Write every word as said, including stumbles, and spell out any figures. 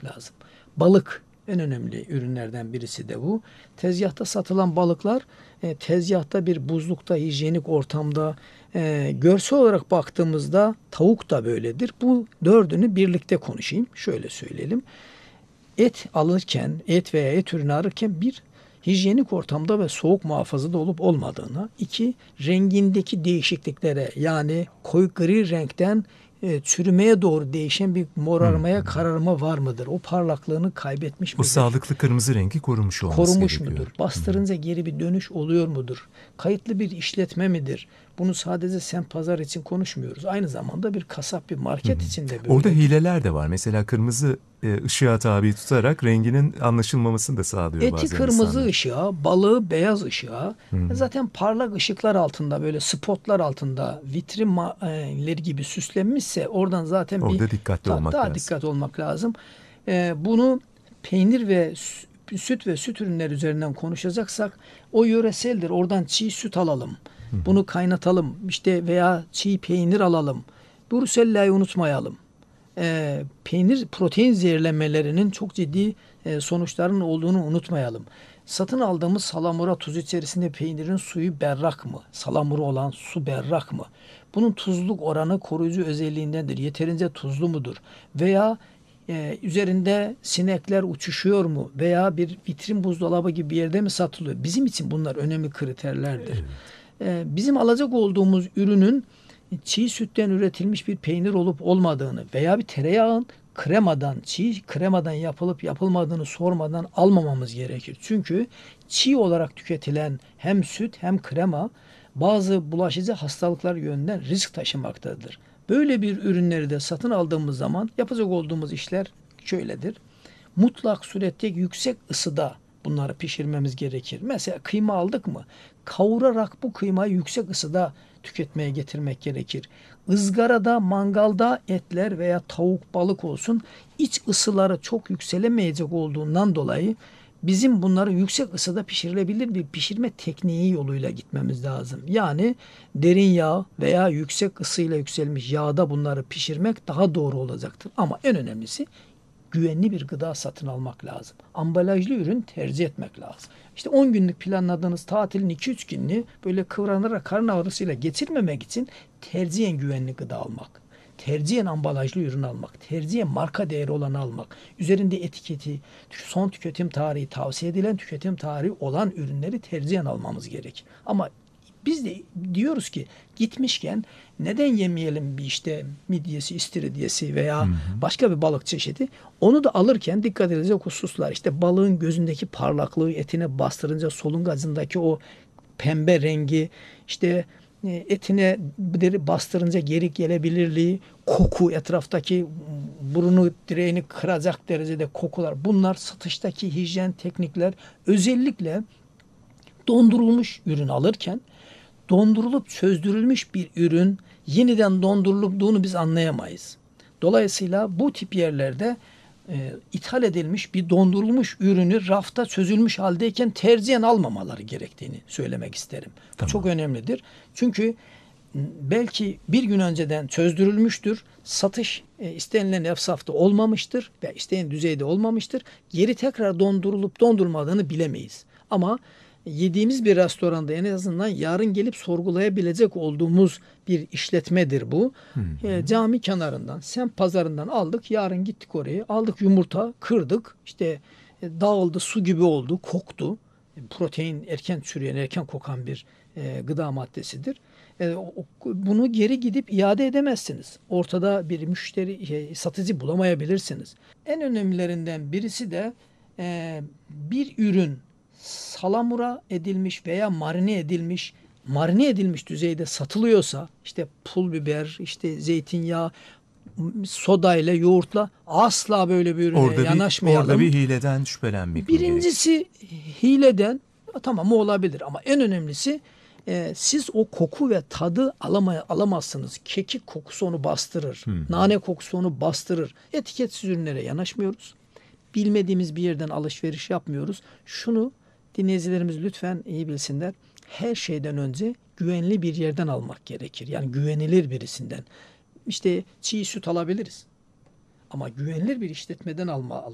almak lazım. Balık en önemli ürünlerden birisi de bu. Tezgahta satılan balıklar e, tezgahta bir buzlukta, hijyenik ortamda e, görsel olarak baktığımızda tavuk da böyledir. Bu dördünü birlikte konuşayım. Şöyle söyleyelim. Et alırken, et veya et ürünü alırken bir, hijyenik ortamda ve soğuk muhafazada olup olmadığına, iki, rengindeki değişikliklere yani koyu gri renkten e, çürümeye doğru değişen bir morarmaya, Hmm. kararma var mıdır? O parlaklığını kaybetmiş O midir? sağlıklı kırmızı rengi korumuş olması Korumuş gerekiyor. mudur? Bastırınca geri bir dönüş oluyor mudur? Kayıtlı bir işletme midir? Bunu sadece semt pazar için konuşmuyoruz. Aynı zamanda bir kasap, bir market Hı hı. için de böyle. Orada hileler de var. Mesela kırmızı e, ışığa tabi tutarak renginin anlaşılmamasını da sağlıyor Eti bazen kırmızı insanlar. ışığa, balığı beyaz ışığa, Hı hı. zaten parlak ışıklar altında böyle spotlar altında vitrinleri gibi süslenmişse oradan zaten bir Orada dikkatli ta- olmak daha lazım. dikkat olmak lazım. Ee, bunu peynir ve sü- süt ve süt ürünleri üzerinden konuşacaksak o yöreseldir. Oradan çiğ süt alalım. Hı hı. Bunu kaynatalım. İşte veya çiğ peynir alalım. Brusella'yı unutmayalım. E, peynir protein zehirlenmelerinin çok ciddi e, sonuçlarının olduğunu unutmayalım. Satın aldığımız salamura tuz içerisinde peynirin suyu berrak mı? Salamura olan su berrak mı? Bunun tuzluk oranı koruyucu özelliğindendir. Yeterince tuzlu mudur? Veya e, üzerinde sinekler uçuşuyor mu? Veya bir vitrin buzdolabı gibi bir yerde mi satılıyor? Bizim için bunlar önemli kriterlerdir. Evet. E, bizim alacak olduğumuz ürünün çiğ sütten üretilmiş bir peynir olup olmadığını veya bir tereyağın kremadan, çiğ kremadan yapılıp yapılmadığını sormadan almamamız gerekir. Çünkü çiğ olarak tüketilen hem süt hem krema bazı bulaşıcı hastalıklar yönünden risk taşımaktadır. Böyle bir ürünleri de satın aldığımız zaman yapacak olduğumuz işler şöyledir. Mutlak surette yüksek ısıda bunları pişirmemiz gerekir. Mesela kıyma aldık mı? Kavurarak bu kıymayı yüksek ısıda tüketmeye getirmek gerekir. Izgarada, mangalda etler veya tavuk, balık olsun iç ısıları çok yükselemeyecek olduğundan dolayı bizim bunları yüksek ısıda pişirilebilir bir pişirme tekniği yoluyla gitmemiz lazım. Yani derin yağ veya yüksek ısıyla yükselmiş yağda bunları pişirmek daha doğru olacaktır. Ama en önemlisi güvenli bir gıda satın almak lazım. Ambalajlı ürün tercih etmek lazım. İşte on günlük planladığınız tatilin iki üç gününü böyle kıvranarak karın ağrısıyla geçirmemek için tercihen güvenli gıda almak. Tercihen ambalajlı ürün almak. Tercihen marka değeri olanı almak. Üzerinde etiketi, son tüketim tarihi, tavsiye edilen tüketim tarihi olan ürünleri tercihen almamız gerek. Ama biz de diyoruz ki gitmişken neden yemeyelim bir işte midyesi, istiridyesi veya Hı hı. başka bir balık çeşidi. Onu da alırken dikkat edilecek hususlar işte balığın gözündeki parlaklığı, etine bastırınca solungacındaki o pembe rengi, işte e, etine deri bastırınca geri gelebilirliği, koku, etraftaki burunu direğini kıracak derecede kokular. Bunlar satıştaki hijyen teknikler, özellikle dondurulmuş ürün alırken dondurulup çözdürülmüş bir ürün yeniden dondurulduğunu biz anlayamayız. Dolayısıyla bu tip yerlerde e, ithal edilmiş bir dondurulmuş ürünü rafta çözülmüş haldeyken tercihen almamaları gerektiğini söylemek isterim. Bu Tamam. çok önemlidir. Çünkü belki bir gün önceden çözdürülmüştür. Satış e, istenilen efsafta olmamıştır ve istenilen düzeyde olmamıştır. Geri tekrar dondurulup dondurmadığını bilemeyiz. Ama yediğimiz bir restoranda en azından yarın gelip sorgulayabilecek olduğumuz bir işletmedir bu. Hı hı. E, cami kenarından, semt pazarından aldık. Yarın gittik oraya. Aldık yumurta, kırdık. İşte e, dağıldı, su gibi oldu, koktu. E, protein erken çürüyen, erken kokan bir e, gıda maddesidir. E, o- bunu geri gidip iade edemezsiniz. Ortada bir müşteri, şey, satıcı bulamayabilirsiniz. En önemlilerinden birisi de e, bir ürün salamura edilmiş veya marine edilmiş, marine edilmiş düzeyde satılıyorsa, işte pul biber, işte zeytinyağı, soda ile yoğurtla asla böyle bir ürüne Orada bir yanaşmayalım. orada bir hileden şüphelenmek mi gerek? Birincisi hileden, tamam o olabilir ama en önemlisi e, siz o koku ve tadı alamay alamazsınız. Kekik kokusu onu bastırır. Hı hı. Nane kokusu onu bastırır. Etiketsiz ürünlere yanaşmıyoruz. Bilmediğimiz bir yerden alışveriş yapmıyoruz. Şunu dinleyicilerimiz lütfen iyi bilsinler. Her şeyden önce güvenli bir yerden almak gerekir. Yani güvenilir birisinden. İşte çiğ süt alabiliriz. Ama güvenilir bir işletmeden alma,